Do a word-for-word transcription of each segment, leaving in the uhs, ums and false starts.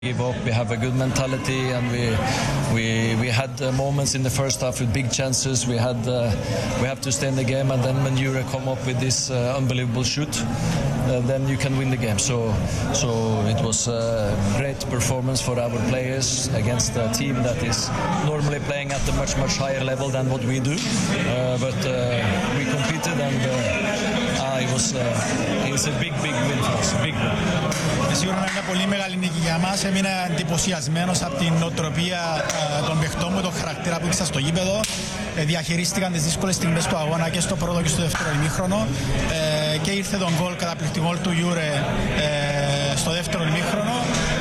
Give up. We have a good mentality, and we we we had uh, moments in the first half with big chances. We had uh, we have to stay in the game, and then when Jure come up with this uh, unbelievable shoot, uh, then you can win the game. So so it was a great performance for our players against a team that is normally playing at a much much higher level than what we do. Uh, but uh, we competed, and uh, it was uh, it's a big big win for us. Big win. Σίγουρα είναι μια πολύ μεγάλη νίκη για μας. Έμεινα εντυπωσιασμένος από την νοοτροπία ε, των παιχτών μου, τον χαρακτήρα που είχα στο γήπεδο. Ε, διαχειρίστηκαν τις δύσκολες στιγμές του αγώνα και στο πρώτο και στο δεύτερο ημίχρονο. Ε, και ήρθε τον γκολ, καταπληκτικό γκολ του Γιούρε ε, στο δεύτερο ημίχρονο.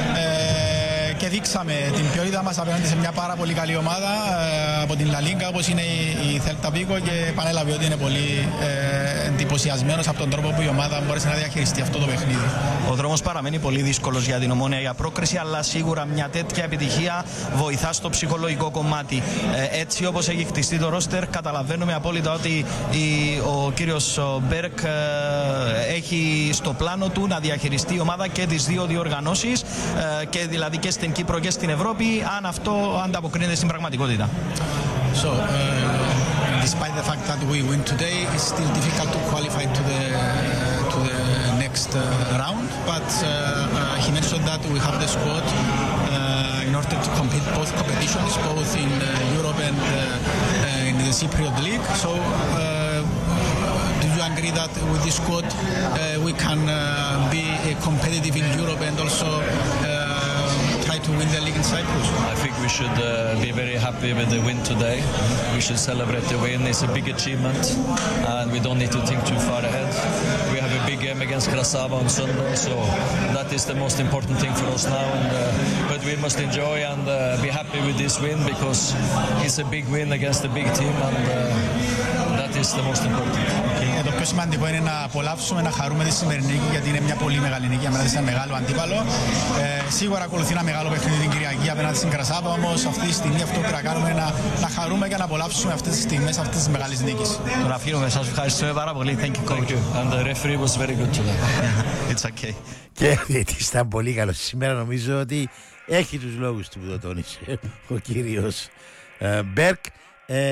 Ε, και δείξαμε την ποιότητα μας απέναντι σε μια πάρα πολύ καλή ομάδα ε, από την Λα Λίγκα, όπως είναι η, η Θέλτα Βίγκο, και επανέλαβε ότι είναι πολύ ε, εντυπωσιασμένος από τον τρόπο που η ομάδα μπόρεσε να διαχειριστεί αυτό το παιχνίδι. Ο δρόμος παραμένει πολύ δύσκολος για την Ομόνοια για πρόκριση, αλλά σίγουρα μια τέτοια επιτυχία βοηθά στο ψυχολογικό κομμάτι. Ε, έτσι όπως έχει χτιστεί το ρόστερ, καταλαβαίνουμε απόλυτα ότι η, ο κύριος Μπέρκ ε, έχει στο πλάνο του να διαχειριστεί η ομάδα και τις δύο διοργανώσεις, ε, και δηλαδή και στην Κύπρο και στην Ευρώπη, αν αυτό ανταποκρίνεται στην πραγματικότητα. So, uh, despite the fact that we win today, it's still difficult to qualify to the uh, to the next uh, round. But uh, uh, he mentioned that we have the squad uh, in order to compete both competitions, both in uh, Europe and uh, uh, in the Cypriot League. So, uh, do you agree that with this squad uh, we can uh, be uh, competitive in Europe and also uh, try to win the league in Cyprus? I think we should uh, be very happy with the win today. We should celebrate the win. It's a big achievement, and we don't need to think too far ahead. We have a big game against Krasava on Sunday, so that is the most important thing for us now. And, uh, but we must enjoy and uh, be happy with this win, because it's a big win against a big team, and uh, that is the most important. Okay. Το πιο σημαντικό είναι να απολαύσουμε, να χαρούμε τη σημερινή νίκη, γιατί είναι μια πολύ μεγάλη νίκη απέναντι σε ένα μεγάλο αντίπαλο. Ε, σίγουρα ακολουθεί ένα μεγάλο παιχνίδι την Κυριακή απέναντι στην Κρασάβα, όμως αυτή τη στιγμή αυτό που πρέπει να κάνουμε είναι να, να χαρούμε και να απολαύσουμε αυτές τις στιγμές αυτές τις μεγάλες νίκες. Τον αφήνουμε, σας ευχαριστούμε πάρα πολύ. Thank you, coach. Thank you. And the referee was very good today. It's okay. Και ο διαιτητής ήταν πολύ καλός. Σήμερα νομίζω ότι έχει τους λόγους του που το τόνισε ο κύριος ε, Μπέρκ. Ε,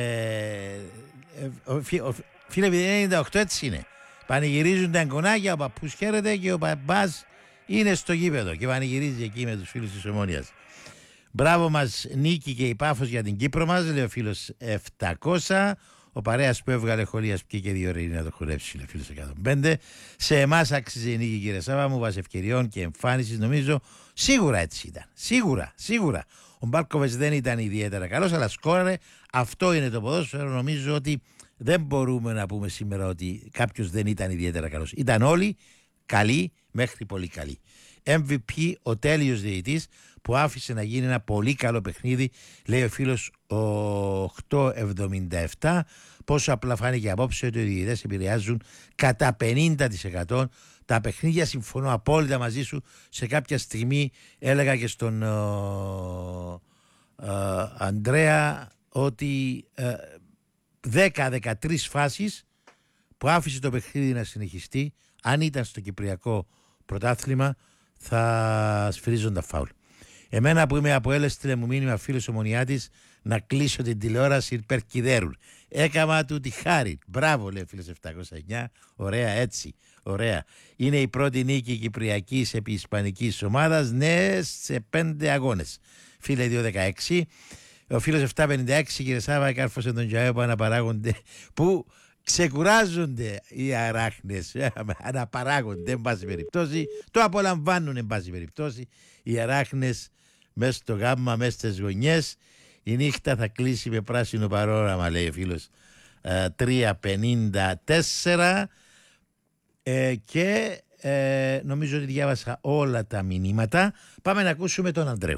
ε, ο, φίλε, επειδή είναι ενενήντα οκτώ, έτσι είναι. Πανηγυρίζουν τα εγγονάκια, ο παππούς χαίρεται και ο παπάς είναι στο γήπεδο και πανηγυρίζει εκεί με τους φίλους της Ομόνοιας. Μπράβο μας νίκη και η Πάφος για την Κύπρο μας, λέει ο φίλος επτακόσια. Ο παρέας που έβγαλε χολίας πήγε και δύο ώρες να το χορέψει, λέει ο φίλος εκατόν πέντε. Σε εμάς άξιζε η νίκη, κύριε Σάβα μου, βάσει ευκαιριών και εμφάνισης. Νομίζω σίγουρα έτσι ήταν. Σίγουρα, σίγουρα. Ο Μπάλκοβιτς δεν ήταν ιδιαίτερα καλός, αλλά σκόραρε. Αυτό είναι το ποδόσφαιρο. Νομίζω ότι δεν μπορούμε να πούμε σήμερα ότι κάποιος δεν ήταν ιδιαίτερα καλός. Ήταν όλοι καλοί μέχρι πολύ καλοί. εμ βι πι ο τέλειος διαιτητής που άφησε να γίνει ένα πολύ καλό παιχνίδι, λέει ο φίλος οκτακόσια εβδομήντα επτά. Πόσο απλά φάνηκε απόψε ότι οι διαιτητές επηρεάζουν κατά πενήντα τοις εκατό τα παιχνίδια. Συμφωνώ απόλυτα μαζί σου. Σε κάποια στιγμή έλεγα και στον ο, ο, Ανδρέα ότι δέκα με δεκατρείς φάσεις που άφησε το παιχνίδι να συνεχιστεί, αν ήταν στο Κυπριακό πρωτάθλημα, θα σφυρίζουν τα φάουλ. Εμένα που είμαι από Έλες, στείλε μου μήνυμα φίλος Ομονιάτης να κλείσω την τηλεόραση υπερκυδέρουν. Έκαμα του τη χάρη. Μπράβο, λέει ο φίλος επτακόσια εννιά. Ωραία, έτσι. Ωραία. Είναι η πρώτη νίκη κυπριακής επί ισπανικής ομάδας. Ναι, σε πέντε αγώνες. Φίλε δύο δεκαέξι. Ο φίλος επτακόσια πενήντα έξι, κύριε Σάβα, κάρφωσε τον Τζαέ που αναπαράγονται. Που ξεκουράζονται οι αράχνες, αναπαράγονται εν πάση περιπτώσει, το απολαμβάνουν εν πάση περιπτώσει οι αράχνες μέσα στο γάμμα, μέσα στις γωνιές. Η νύχτα θα κλείσει με πράσινο παρόραμα, λέει ο φίλος τριακόσια πενήντα τέσσερα. ε, και ε, νομίζω ότι διάβασα όλα τα μηνύματα. Πάμε να ακούσουμε τον Ανδρέου.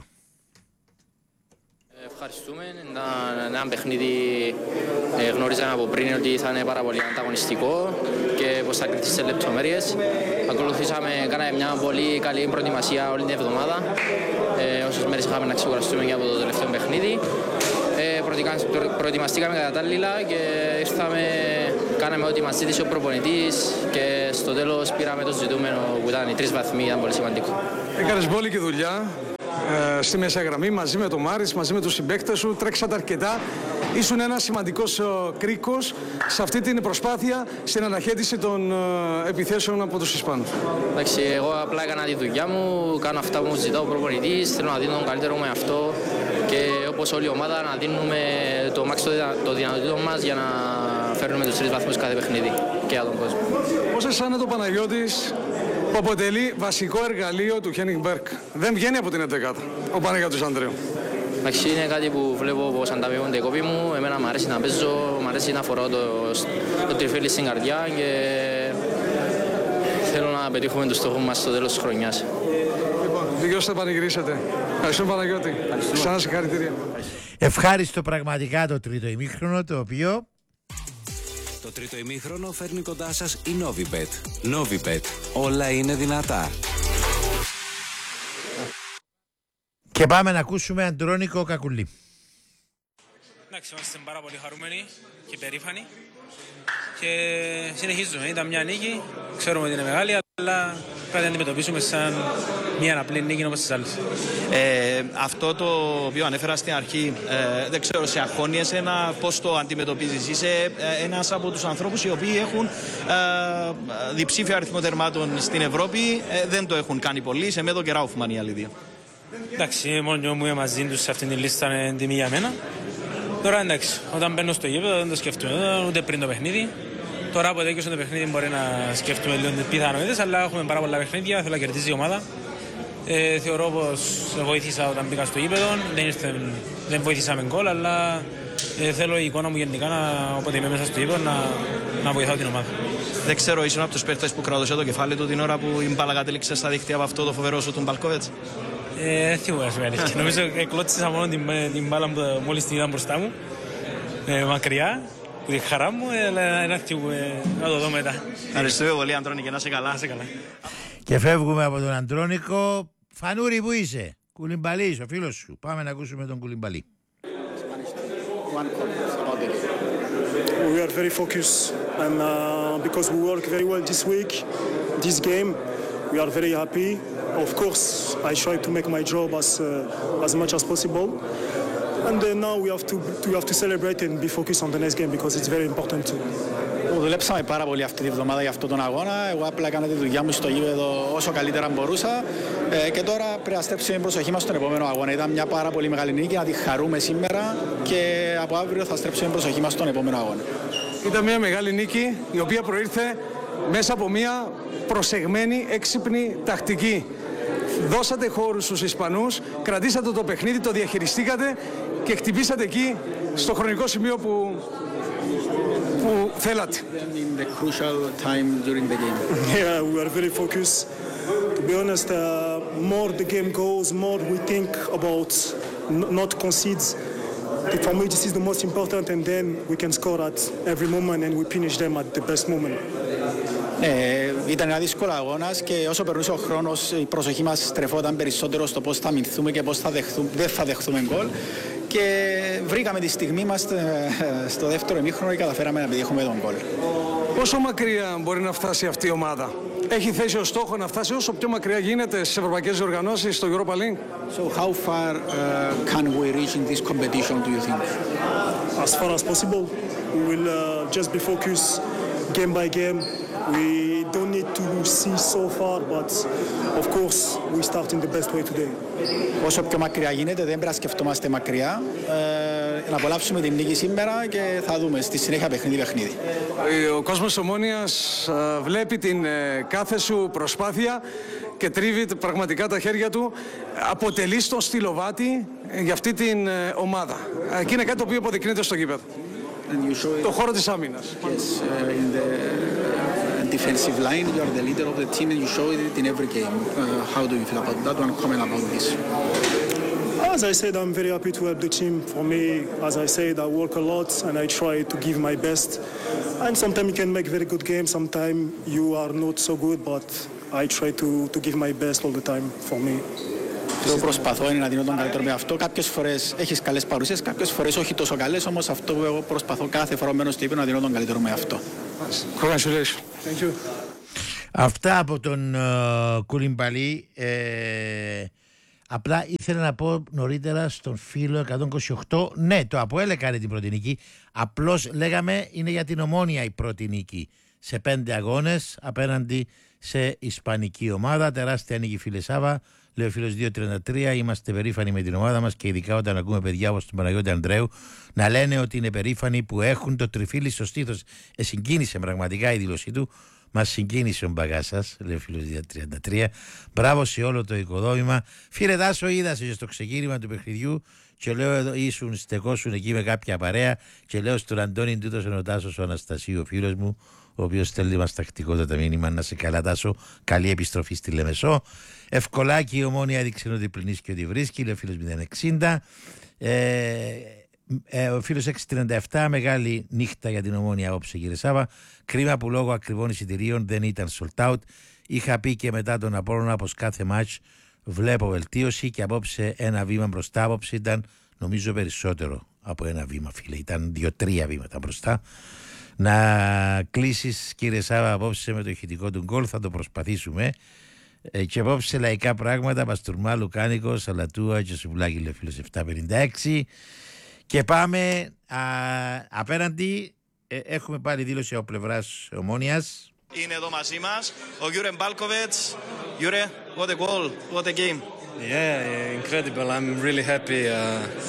Ευχαριστούμε. Ήταν ένα παιχνίδι, ε, γνωρίζαμε από πριν ότι θα είναι πάρα πολύ ανταγωνιστικό και πως θα κρυφτεί σε λεπτομέρειες. Ακολουθήσαμε, κάναμε μια πολύ καλή προετοιμασία όλη την εβδομάδα. Ε, όσες μέρες είχαμε να ξεκουραστούμε και από το τελευταίο παιχνίδι. Ε, προετοιμαστήκαμε κατάλληλα και ήρθαμε, κάναμε ό,τι μας ζήτησε ο προπονητής και στο τέλος πήραμε το ζητούμενο που ήταν οι τρεις βαθμοί, ήταν πολύ σημαντικό. Έκανες πόλη και δουλειά. ε, στη μέσα γραμμή μαζί με τον Μάρις, μαζί με τους συμπαίκτες σου. Τρέξατε αρκετά. Ήσουν ένας σημαντικός ε, κρίκος σε αυτή την προσπάθεια στην αναχέτηση των ε, επιθέσεων από τους Ισπανούς. Εντάξει, εγώ απλά έκανα τη δουλειά μου, κάνω αυτά που μου ζητάω ο προπονητής, θέλω να δίνω τον καλύτερο με αυτό και όπως όλη η ομάδα να δίνουμε το max το δυνατό μας για να φέρνουμε τους τρεις βαθμούς κάθε παιχνίδι και για τον κόσμο. Πώς αισθάνεται ο Παναγιώτης που αποτελεί βασικό εργαλείο του Χένινγκ Μπέρκ? Δεν βγαίνει από την εντεκάδα ο Παναγιώτης Ανδρέου. Εντάξει, είναι κάτι που βλέπω πως ανταμείβονται οι κόποι μου. Εμένα μου αρέσει να παίζω, μου αρέσει να φοράω το, το τριφύλι στην καρδιά και θέλω να πετύχουμε τους στόχους μας στο τέλος της χρονιάς. Λοιπόν, δικαιώς θα πανηγυρίσετε. Ευχαριστούμε Παναγιώτη. Σας συγχαρητήρια. Ευχάριστο πραγματικά το τρίτο ημίχρονο, το οποίο... Το τρίτο ημίχρονο φέρνει κοντά σας η Novibet. Novibet. Όλα είναι δυνατά. Και πάμε να ακούσουμε Αντρόνικο Κακουλή. Εντάξει, είμαστε πάρα πολύ χαρούμενοι και περήφανοι και συνεχίζουμε. Ήταν μια νίκη, ξέρουμε ότι είναι μεγάλη, αλλά πρέπει να αντιμετωπίσουμε σαν μια απλή νίκη όπως τις άλλες. Ε, αυτό το οποίο ανέφερα στην αρχή, ε, δεν ξέρω, σε αγχώνει εσένα, πώς το αντιμετωπίζεις? Είσαι ε, ένας από τους ανθρώπους οι οποίοι έχουν ε, διψήφιο αριθμό τερμάτων στην Ευρώπη, ε, δεν το έχουν κάνει πολλοί, σε Μέδο και Ράουφμαν η αλήθεια. Εντάξει, μόνο μου μαζί τους σε αυτήν την λίστα είναι τιμή για μένα. Τώρα εντάξει, όταν μπαίνω στο γήπεδο δεν το σκέφτομαι ούτε πριν το παιχνίδι. Τώρα από τέτοιο το παιχνίδι μπορεί να σκέφτομαι λίγο τις πιθανότητες, αλλά έχουμε πάρα πολλά παιχνίδια, θέλω να κερδίσει η ομάδα. Ε, θεωρώ πως βοήθησα όταν μπήκα στο γήπεδο, δεν, ήρθε, δεν βοήθησαμε γκολ, αλλά ε, θέλω η εικόνα μου γενικά, να, όποτε είμαι μέσα στο γήπεδο, να, να βοηθάω την ομάδα. Δεν ξέρω, ήσουν από τους παίκτες που κράτωσε το κεφάλι του την ώρα που η μπάλα κατέληξε στα δίχτυα από αυτό το φοβερό σου του Μπαλκόβετς? Ε, δεν θυμούμαι να σου αλήθεια. Νομίζω εκλώτσισα μόνο την, την μπάλα που μόλις την είδα μπροστά μου, ε, μακριά, που τη χαρά μου, αλλά ένα να το δω μετά. Ευχαριστούμε πολύ Αντρώνη και να είσαι καλά. Να είσαι καλά. Και φεύγουμε από τον Αντρόνικο. Φανούρη, που είσαι? Κουλιμπαλής, ο φίλος σου. Πάμε να ακούσουμε τον Κουλιμπαλή. We are very focused and uh, because we work very well this week, this game, we are very happy. Of course, I try to make my job as uh, as much as possible. And then now we have to we have to celebrate and be focused on the next game because it's very important too. Δουλέψαμε πάρα πολύ αυτή τη βδομάδα για αυτόν τον αγώνα. Εγώ απλά έκανα τη δουλειά μου στο γήπεδο όσο καλύτερα μπορούσα. Ε, και τώρα πρέπει να στρέψουμε την προσοχή μας στον επόμενο αγώνα. Ήταν μια πάρα πολύ μεγάλη νίκη, να τη χαρούμε σήμερα και από αύριο θα στρέψουμε την προσοχή μας στον επόμενο αγώνα. Ήταν μια μεγάλη νίκη η οποία προήρθε μέσα από μια προσεγμένη, έξυπνη τακτική. Δώσατε χώρους στους Ισπανούς, κρατήσατε το παιχνίδι, το διαχειριστήκατε και χτυπήσατε εκεί στο χρονικό σημείο που, που θέλατε. In the crucial time during the game. Yeah, we are very focused. To be honest, uh, more the game goes, more we think about n- not concede. For me, this is the most important, and then we can score at every moment, and we finish them at the best moment. Ε, ήταν ένα δύσκολο αγώνας και όσο περνούσε ο χρόνος η προσοχή μας στρεφόταν περισσότερο στο πώς θα αμυνθούμε και πώς θα δεχθούμε, δεν θα δεχθούμε γκολ και βρήκαμε τη στιγμή μας στο δεύτερο ημίχρονο και καταφέραμε να πετύχουμε τον γκολ. Πόσο μακριά μπορεί να φτάσει αυτή η ομάδα? Έχει θέσει ως στόχο να φτάσει όσο πιο μακριά γίνεται στις ευρωπαϊκές διοργανώσεις, στο Europa League? So how far uh, can we reach in this competition, do you think? As far as possible, we will uh, just be focused game by game. We don't need to see so far, but of course we start in the best way today. Όσο πιο μακριά γίνεται, δεν πρέπει να σκεφτόμαστε μακριά. Ε, να απολαύσουμε την νίκη σήμερα και θα δούμε στη συνέχεια παιχνίδι-παιχνίδι. Ο κόσμος της Ομόνοιας βλέπει την κάθε σου προσπάθεια και τρίβει πραγματικά τα χέρια του. Αποτελεί τον στυλοβάτη για αυτή την ομάδα. Και είναι κάτι το οποίο αποδεικνύεται στο γήπεδο. Το χώρο της άμυνας. Yes, uh, in the defensive line, you are the leader of the team and you show it in every game. Uh, how do you feel about that one? Comment about this. As I said, I'm very happy to help the team. For me, as I said, I work a lot and I try to give my best. And sometimes you can make very good games, sometimes you are not so good, but I try to, to give my best all the time for me. Εγώ προσπαθώ είναι να δίνω τον καλύτερο με αυτό. Κάποιες φορές έχεις καλές παρουσίες, κάποιες φορές όχι τόσο καλές, όμως αυτό που εγώ προσπαθώ κάθε φορά μένω στο ύπνο να δίνω τον καλύτερο με αυτό. Congratulations. Thank you. Αυτά από τον uh, Κουλιμπαλή. Ε, Απλά ήθελα να πω νωρίτερα στον φίλο εκατόν είκοσι οκτώ, ναι, το ΑΠΟΕΛ έκανε την πρώτη νίκη. Απλώς λέγαμε είναι για την Ομόνοια η πρώτη νίκη σε πέντε αγώνες απέναντι σε ισπανική ομάδα. Τεράστια νίκη, φίλε Σάβα. Λέει ο φίλος δύο τριάντα τρία, είμαστε περήφανοι με την ομάδα μας και ειδικά όταν ακούμε παιδιά όπως τον Παναγιώτη Ανδρέου να λένε ότι είναι περήφανοι που έχουν το τριφύλι στο στήθος. Ε, συγκίνησε πραγματικά η δήλωσή του. Μας συγκίνησε ο Μπαγάσας, λέει ο φίλος δύο τριάντα τρία. Μπράβο σε όλο το οικοδόμημα. Φίλε Τάσο, είδα σε στο ξεκίνημα του παιχνιδιού και λέω εδώ ήσουν, στεκόσουν εκεί με κάποια παρέα και λέω στον Αντώνη τούτος είναι ο Τάσος ο Αναστασίου, ο φίλος μου, ο οποίος στέλνει μας τακτικότατα μήνυμα. Να σε καλά, Τάσο. Καλή επιστροφή στη Λεμεσό. Ευκολάκι η Ομόνοια έδειξε ότι πλυνείς και ότι βρίσκει. Λέει ο φίλος μηδέν εξήντα. Ε, ε, ο φίλος έξι τριάντα επτά. Μεγάλη νύχτα για την Ομόνοια απόψε, κύριε Σάβα. Κρίμα που λόγω ακριβών εισιτηρίων δεν ήταν sold out. Είχα πει και μετά τον Απόλλωνα πως κάθε match βλέπω βελτίωση και απόψε ένα βήμα μπροστά. Απόψε ήταν νομίζω περισσότερο από ένα βήμα, φίλε. Ήταν δύο-τρία βήματα μπροστά. Να κλείσεις, κύριε Σάβα, απόψε με το ηχητικό του γκολ, θα το προσπαθήσουμε. Ε, και απόψε λαϊκά πράγματα, Παστουρμά, Λουκάνικο, Σαλατούα και Σουβλάκη, λέει φίλος επτακόσια πενήντα έξι. Και πάμε α, απέναντι, ε, έχουμε πάλι δήλωση από πλευράς Ομόνοιας. Είναι εδώ μαζί μας ο Γιούρε Μπάλκοβετς. Γιούρε, what a goal, what a game. Yeah, incredible. I'm really happy uh,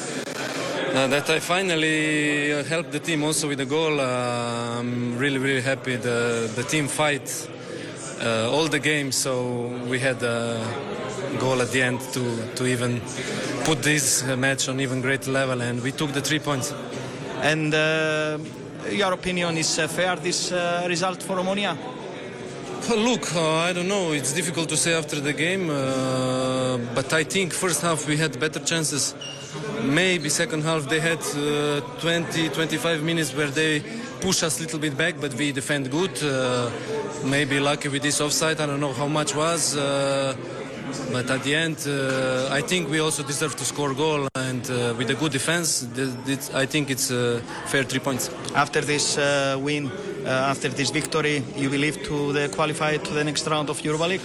uh, that I finally helped the team also with the goal. Uh, I'm really, really happy the the team fight uh, all the game, so we had a goal at the end to to even put this match on even greater level, and we took the three points. And uh, your opinion is uh, fair this uh, result for Omonia? Well, look, uh, I don't know. It's difficult to say after the game, uh, but I think first half we had better chances. Maybe second half they had uh, twenty, twenty-five minutes where they push us a little bit back, but we defend good. Uh, maybe lucky with this offside. I don't know how much was. Uh, But at the end, uh, I think we also deserve to score a goal, and uh, with a good defense, th- th- I think it's a fair three points. After this uh, win, uh, after this victory, you believe to the qualify to the next round of Europa League?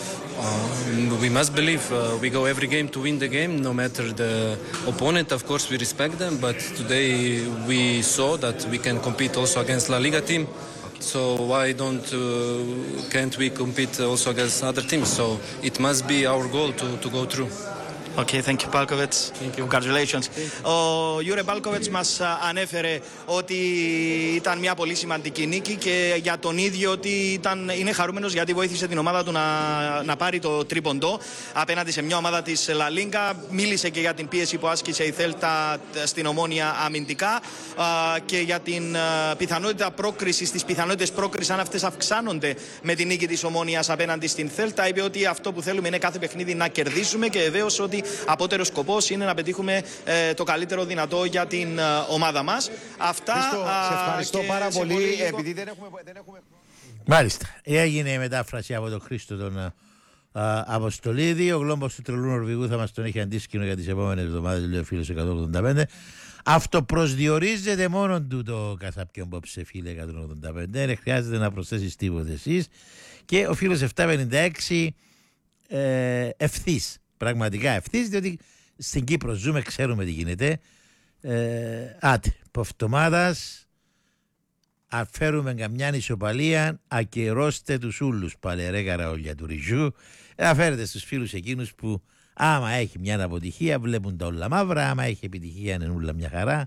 Um, we must believe uh, we go every game to win the game, no matter the opponent. Of course, we respect them, but today we saw that we can compete also against La Liga team. So why don't uh, can't we compete also against other teams? So it must be our goal to, to go through. Okay, thank you, Balkovets. Thank you. Congratulations. Ο Γιούρε Balkovets μας ανέφερε ότι ήταν μια πολύ σημαντική νίκη και για τον ίδιο ότι ήταν, είναι χαρούμενος γιατί βοήθησε την ομάδα του να, να πάρει το τρίποντο απέναντι σε μια ομάδα της La Liga. Μίλησε και για την πίεση που άσκησε η Θέλτα στην Ομόνοια αμυντικά και για την πιθανότητα πρόκρισης, τις πιθανότητες πρόκρισης αν αυτές αυξάνονται με την νίκη της Ομόνοιας απέναντι στην Θέλτα. Είπε ότι αυτό που θέλουμε είναι κάθε παιχνίδι να κερδίσουμε και βεβαίως ότι απότερος σκοπός είναι να πετύχουμε ε, το καλύτερο δυνατό για την ε, ομάδα μας. Αυτά. Χρήστο, α, σε ευχαριστώ πάρα πολύ. πολύ Επειδή δεν έχουμε, δεν έχουμε... Μάλιστα. Έγινε η μετάφραση από τον Χρήστο τον α, Αποστολίδη. Ο γλόμπος του τρελού Νορβηγού θα μας τον έχει αντίσκηνο για τις επόμενες εβδομάδες, λέει ο φίλος εκατόν ογδόντα πέντε. Αυτοπροσδιορίζεται μόνο του το καθάπιον πόψε, φίλε εκατόν ογδόντα πέντε. Δεν χρειάζεται να προσθέσεις τίποτε εσείς. Και ο φίλος επτακόσια πενήντα έξι ε, ευθύς. Πραγματικά ευθύς, διότι στην Κύπρο ζούμε, ξέρουμε τι γίνεται. Ε, άτε, ποφτομάδας, αφαίρουμε καμιά ισοπαλία, ακυρώστε τους ούλους, πάλι ρε καραόλια του Ριζού. Αφαίρετε στους φίλους εκείνους που άμα έχει μια αποτυχία βλέπουν τα όλα μαύρα, άμα έχει επιτυχία είναι όλα μια χαρά.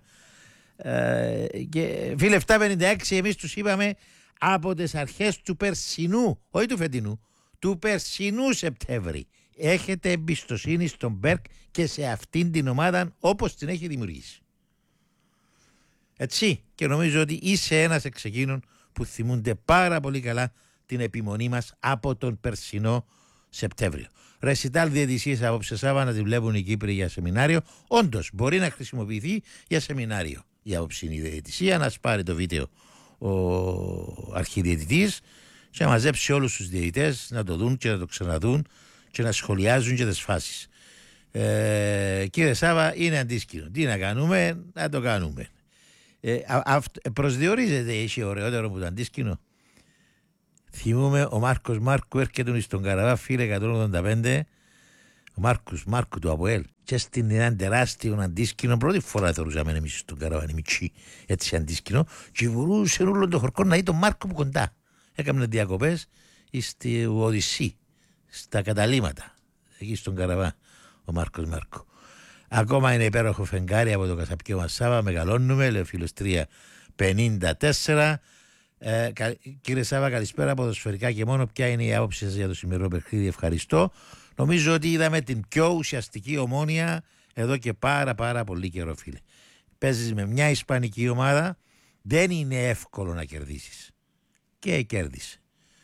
Ε, και φίλε επτακόσια πενήντα έξι, εμείς τους είπαμε από τις αρχές του περσινού, όχι του φετινού, του περσινού Σεπτέμβρη. Έχετε εμπιστοσύνη στον Μπέρκ και σε αυτήν την ομάδα όπως την έχει δημιουργήσει. Έτσι, και νομίζω ότι είσαι ένας εξ εκείνων που θυμούνται πάρα πολύ καλά την επιμονή μας από τον περσινό Σεπτέμβριο. Ρεσιτάλ διαιτησίες απόψε Σάββα να τη βλέπουν οι Κύπροι για σεμινάριο. Όντως μπορεί να χρησιμοποιηθεί για σεμινάριο η απόψινή διαιτησία, να σπάρει το βίντεο ο αρχιδιαιτητής και να μαζέψει όλους τους διαιτητές να το δουν και να το ξαναδούν και να σχολιάζουν και τις φάσεις. Ε, κύριε Σάβα, είναι αντίσκηνο. Τι να κάνουμε, να το κάνουμε. Ε, αυ, προσδιορίζεται, έχει ωραιότερο που το αντίσκηνο. Θυμούμε ο Μάρκος Μάρκου έρχεται στον Καραβά, φίλε εκατόν ογδόντα πέντε. ο Μάρκους Μάρκου του ΑΠΟΕΛ. Και στην έναν τεράστιο αντίσκηνο, πρώτη φορά θεωρούσαμε εμείς στον Καραβάνι Μιτσί, έτσι αντίσκηνο, και βουρούσε όλο τον χορκό να δει τον Μάρκο που κοντά. Έκαμε διακοπές στη Οδυσσή, στα καταλήμματα, εκεί στον Καραβά, ο Μάρκος Μάρκο. Ακόμα είναι υπέροχο φεγγάρι από το Κασαπιό μας Σάβα, μεγαλώνουμε, λέει ο φίλος τρία πενήντα τέσσερα. Ε, κα, κύριε Σάβα, καλησπέρα, ποδοσφαιρικά και μόνο. Ποια είναι η άποψη σας για το σημερινό παιχνίδι? Ευχαριστώ. Νομίζω ότι είδαμε την πιο ουσιαστική Ομόνοια εδώ και πάρα πάρα πολύ καιρό, φίλε. Παίζεις με μια ισπανική ομάδα, δεν είναι εύκολο να κερδίσεις. Και κέρδισε.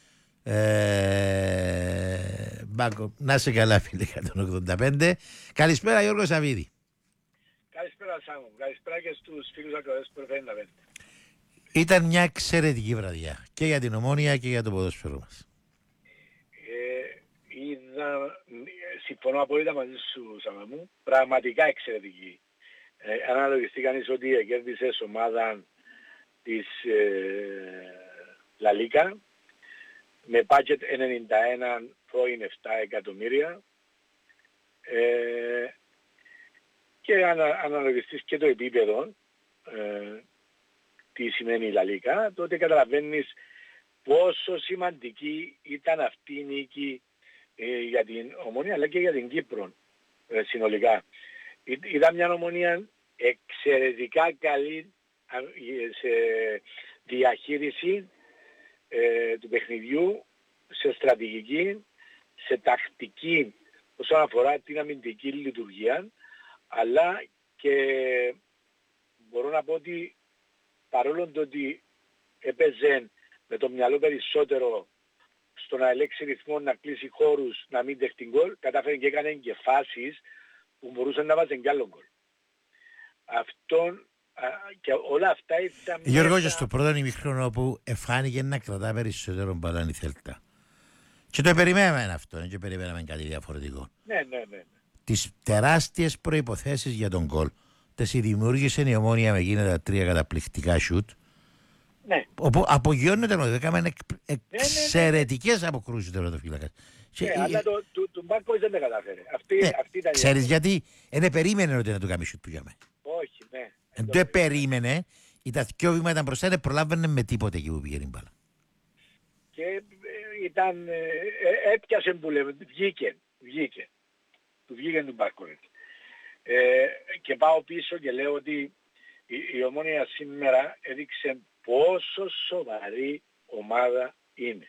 Ε, μπάκο, να σε καλά, φίλε. εκατόν ογδόντα πέντε. Καλησπέρα, Γιώργο Σαββίδη. Καλησπέρα, Σάμου. Καλησπέρα και στους φίλους ακροατές που εκατόν πέντε. Ήταν μια εξαιρετική βραδιά και για την Ομόνοια και για το ποδόσφαιρο μας. Ε, είδα, συμφωνώ απόλυτα μαζί σου, Σάμα μου. Πραγματικά εξαιρετική. Ε, αναλογιστεί κανείς ότι κέρδισες ομάδα της ε, Λαλίκα με budget ενενήντα ένα πρώην επτά εκατομμύρια ε, και ανα, αναλογιστείς και το επίπεδο ε, τι σημαίνει η Λαλίκα, τότε καταλαβαίνεις πόσο σημαντική ήταν αυτή η νίκη ε, για την Ομόνοια αλλά και για την Κύπρο ε, συνολικά. Ή, ήταν μια Ομόνοια εξαιρετικά καλή σε διαχείριση ε, του παιχνιδιού, σε στρατηγική, σε τακτική όσον αφορά την αμυντική λειτουργία, αλλά και μπορώ να πω ότι παρόλο το ότι έπαιζε με το μυαλό περισσότερο στο να ελέξει ρυθμό, να κλείσει χώρους, να μην δεχτεί γκολ, κατάφερε και έκανε και φάσεις που μπορούσαν να βάζουν κι άλλο γκολ. Αυτόν και όλα αυτά ήταν... Γιώργο, μέσα... και στο πρώτο ημίχρονο που εφάνηκε να κρατά περισσότερο μπαλάν η Θέλτα. Και το περιμέναμε αυτό, και περιμέναμε κάτι διαφορετικό. Ναι, ναι, ναι, ναι. Τις τεράστιες προϋποθέσεις για τον γκολ τις δημιούργησε η Ομόνοια με εκείνα τα τρία καταπληκτικά σουτ. Ναι. Όπου απογειώνεται το έκαμε εξ, εξαιρετικές ναι, ναι, ναι. αποκρούσεις τερματοφύλακας. Ναι, και... αλλά το, το, το Μπάρκο δεν τα κατάφερε. Αυτή, ναι. αυτή ήταν Ξέρεις γιατί? Δεν περίμενε ότι να του κάνει σουτ που για μένα. Όχι, ναι. Δεν περίμενε. Τα δυο βήματα ήταν μπροστά, δεν προλάβαινε με τίποτε εκεί που πήγαινε η μπάλα. Και ε, ήταν, ε, έπιασε που λέμε, βγήκε, βγήκε. Του βγήκε του Μπάρκο. Ε, και πάω πίσω και λέω ότι η, η Ομόνοια σήμερα έδειξε πόσο σοβαρή ομάδα είναι.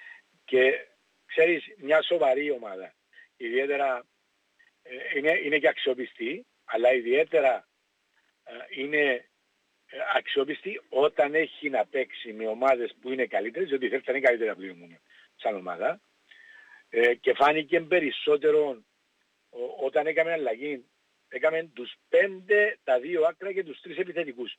Και ξέρεις, μια σοβαρή ομάδα, ιδιαίτερα ε, είναι, είναι και αξιοπιστή, αλλά ιδιαίτερα ε, είναι αξιόπιστη όταν έχει να παίξει με ομάδες που είναι καλύτερες, διότι θέλει να είναι καλύτερα από την Ομόνοια σαν ομάδα. Ε, και φάνηκε περισσότερο ο, όταν έκαμε αλλαγή. Έκαμε τους πέντε, τα δύο άκρα και τους τρεις επιθετικούς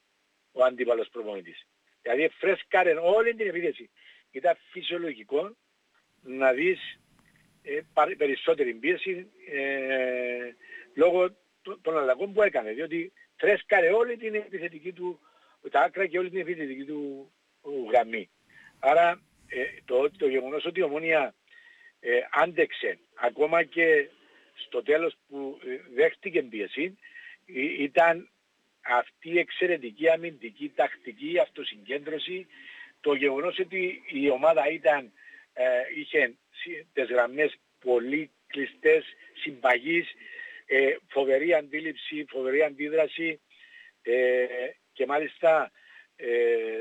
ο αντίπαλος προπονητής. Δηλαδή φρέσκαρε όλη την επίθεση. Ήταν φυσιολογικό να δεις ε, περισσότερη πίεση ε, λόγω των αλλαγών που έκανε. Διότι φρέσκαρε όλη την επιθετική του, τα άκρα και όλη την επιθετική του γραμμή. Άρα ε, το, το γεγονός ότι η Ομόνοια ε, άντεξε ακόμα και στο τέλος που δέχτηκε πίεση ήταν αυτή η εξαιρετική αμυντική τακτική αυτοσυγκέντρωση, το γεγονός ότι η ομάδα ήταν, ε, είχε τις γραμμές πολύ κλειστές, συμπαγείς, ε, φοβερή αντίληψη, φοβερή αντίδραση ε, και μάλιστα ε,